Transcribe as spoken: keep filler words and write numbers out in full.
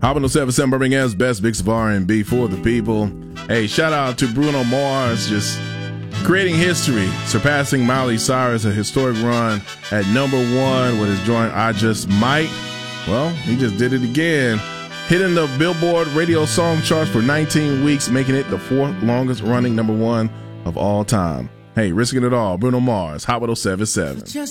Hot one oh seven point seven Birmingham's best mix of R and B for the people. Hey, shout out to Bruno Mars, just creating history, surpassing Miley Cyrus, a historic run at number one with his joint I Just Might. Well, he just did it again, hitting the Billboard radio song charts for nineteen weeks, making it the fourth longest running number one of all time. Hey, risking it all, Bruno Mars, Hot one oh seven point seven.